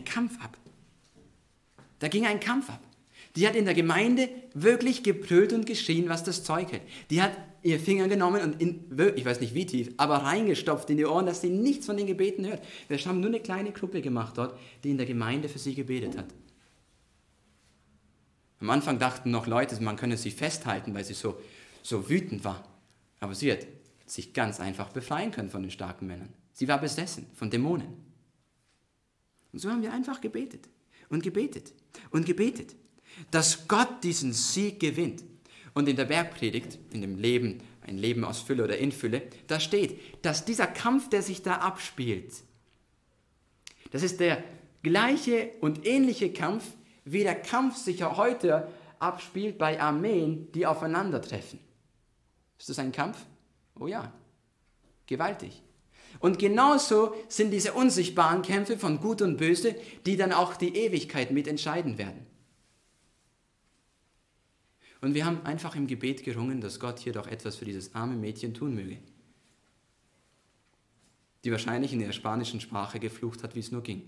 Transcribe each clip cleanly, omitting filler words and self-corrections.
Kampf ab. Da ging ein Kampf ab. Die hat in der Gemeinde wirklich gebrüllt und geschrien, was das Zeug hält. Die hat ihr Finger genommen und ich weiß nicht wie tief, aber reingestopft in die Ohren, dass sie nichts von den Gebeten hört. Wir haben nur eine kleine Gruppe gemacht dort, die in der Gemeinde für sie gebetet hat. Am Anfang dachten noch Leute, man könne sie festhalten, weil sie so wütend war. Aber sie hat sich ganz einfach befreien können von den starken Männern. Sie war besessen von Dämonen. Und so haben wir einfach gebetet und gebetet und gebetet, dass Gott diesen Sieg gewinnt. Und in der Bergpredigt, in dem Leben, ein Leben aus Fülle oder in Fülle, da steht, dass dieser Kampf, der sich da abspielt, das ist der gleiche und ähnliche Kampf, wie der Kampf sich ja heute abspielt bei Armeen, die aufeinandertreffen. Ist das ein Kampf? Oh ja, gewaltig. Und genauso sind diese unsichtbaren Kämpfe von Gut und Böse, die dann auch die Ewigkeit mitentscheiden werden. Und wir haben einfach im Gebet gerungen, dass Gott hier doch etwas für dieses arme Mädchen tun möge, die wahrscheinlich in der spanischen Sprache geflucht hat, wie es nur ging.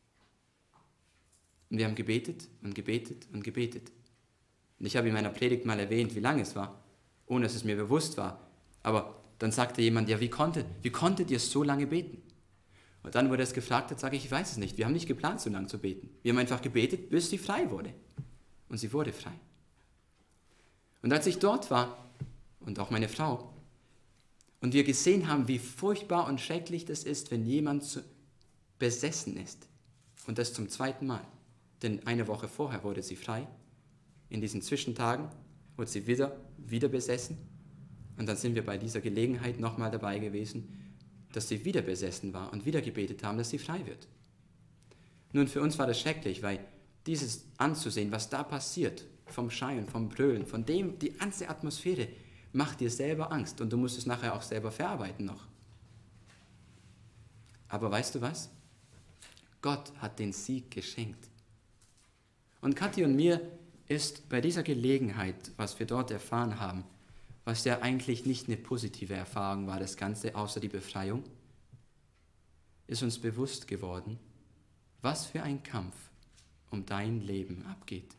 Und wir haben gebetet und gebetet und gebetet. Und ich habe in meiner Predigt mal erwähnt, wie lange es war, ohne dass es mir bewusst war. Aber dann sagte jemand, ja, wie konntet ihr so lange beten? Und dann wurde es gefragt, jetzt sage ich weiß es nicht. Wir haben nicht geplant, so lange zu beten. Wir haben einfach gebetet, bis sie frei wurde. Und sie wurde frei. Und als ich dort war, und auch meine Frau, und wir gesehen haben, wie furchtbar und schrecklich das ist, wenn jemand besessen ist, und das zum zweiten Mal, denn eine Woche vorher wurde sie frei, in diesen Zwischentagen wurde sie wieder besessen, und dann sind wir bei dieser Gelegenheit nochmal dabei gewesen, dass sie wieder besessen war und wieder gebetet haben, dass sie frei wird. Nun, für uns war das schrecklich, weil dieses anzusehen, was da passiert, vom Schreien, vom Brüllen, von dem, die ganze Atmosphäre, macht dir selber Angst und du musst es nachher auch selber verarbeiten noch. Aber weißt du was? Gott hat den Sieg geschenkt. Und Kathi und mir ist bei dieser Gelegenheit, was wir dort erfahren haben, was ja eigentlich nicht eine positive Erfahrung war, das Ganze, außer die Befreiung, ist uns bewusst geworden, was für ein Kampf um dein Leben abgeht.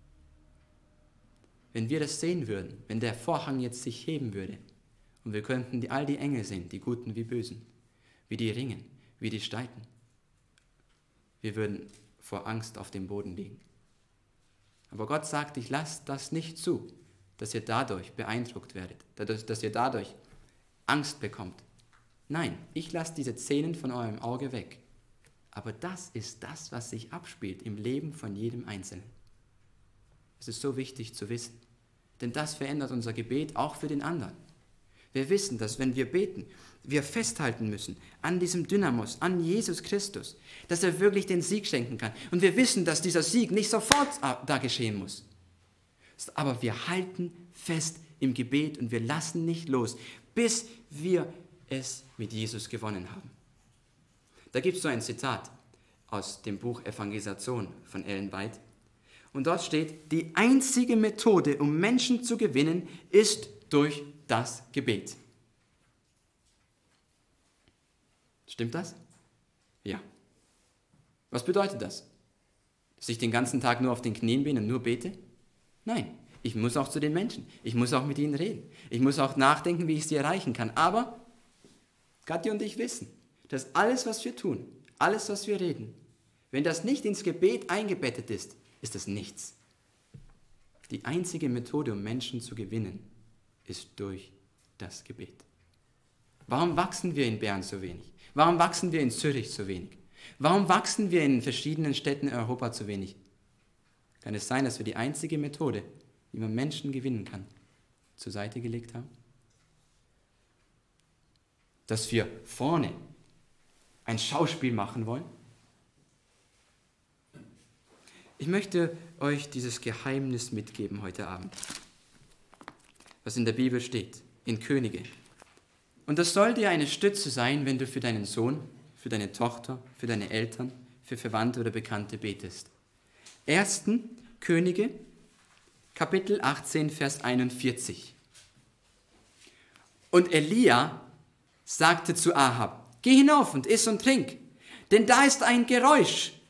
Wenn wir das sehen würden, wenn der Vorhang jetzt sich heben würde und wir könnten all die Engel sehen, die Guten wie Bösen, wie die ringen, wie die streiten, wir würden vor Angst auf dem Boden liegen. Aber Gott sagt, ich lasse das nicht zu, dass ihr dadurch beeindruckt werdet, dass ihr dadurch Angst bekommt. Nein, ich lasse diese Szenen von eurem Auge weg. Aber das ist das, was sich abspielt im Leben von jedem Einzelnen. Es ist so wichtig zu wissen, denn das verändert unser Gebet auch für den anderen. Wir wissen, dass wenn wir beten, wir festhalten müssen an diesem Dynamos, an Jesus Christus, dass er wirklich den Sieg schenken kann. Und wir wissen, dass dieser Sieg nicht sofort da geschehen muss. Aber wir halten fest im Gebet und wir lassen nicht los, bis wir es mit Jesus gewonnen haben. Da gibt es so ein Zitat aus dem Buch Evangelisation von Ellen White. Und dort steht, die einzige Methode, um Menschen zu gewinnen, ist durch das Gebet. Stimmt das? Ja. Was bedeutet das? Dass ich den ganzen Tag nur auf den Knien bin und nur bete? Nein, ich muss auch zu den Menschen. Ich muss auch mit ihnen reden. Ich muss auch nachdenken, wie ich sie erreichen kann. Aber Kathi und ich wissen, dass alles, was wir tun, alles, was wir reden, wenn das nicht ins Gebet eingebettet ist, ist das nichts. Die einzige Methode, um Menschen zu gewinnen, ist durch das Gebet. Warum wachsen wir in Bern so wenig? Warum wachsen wir in Zürich so wenig? Warum wachsen wir in verschiedenen Städten in Europa so wenig? Kann es sein, dass wir die einzige Methode, wie man Menschen gewinnen kann, zur Seite gelegt haben? Dass wir vorne ein Schauspiel machen wollen? Ich möchte euch dieses Geheimnis mitgeben heute Abend, was in der Bibel steht, in Könige. Und das soll dir eine Stütze sein, wenn du für deinen Sohn, für deine Tochter, für deine Eltern, für Verwandte oder Bekannte betest. 1. Könige, Kapitel 18, Vers 41. Und Elia sagte zu Ahab, geh hinauf und iss und trink, denn da ist ein Geräusch